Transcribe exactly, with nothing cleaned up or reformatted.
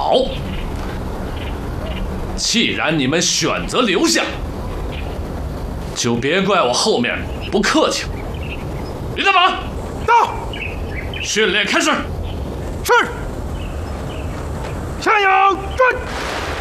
好，既然你们选择留下，就别怪我后面不客气了。李大马， 到， 训练开始。 是。向阳转。